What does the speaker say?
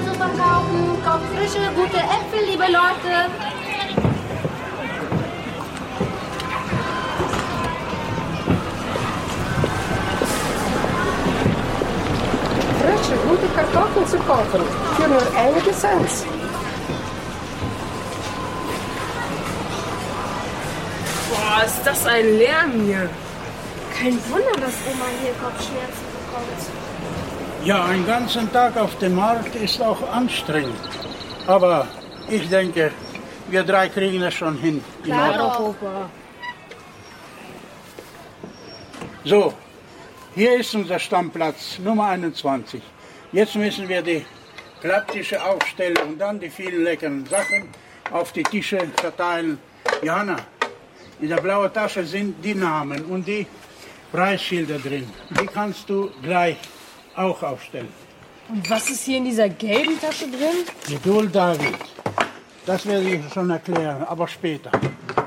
Kartoffeln zu verkaufen. Kauft frische, gute Äpfel, liebe Leute. Frische, gute Kartoffeln zu kaufen. Für nur einige Cent. Boah, ist das ein Lärm hier. Kein Wunder, dass Oma hier Kopfschmerzen bekommt. Ja, einen ganzen Tag auf dem Markt ist auch anstrengend. Aber ich denke, wir drei kriegen es schon hin. Klar doch. Opa. So, hier ist unser Stammplatz, Nummer 21. Jetzt müssen wir die Klapptische aufstellen und dann die vielen leckeren Sachen auf die Tische verteilen. Johanna, in der blauen Tasche sind die Namen und die Preisschilder drin. Die kannst du gleich auch aufstellen. Und was ist hier in dieser gelben Tasche drin? Geduld, David. Das werde ich schon erklären, aber später.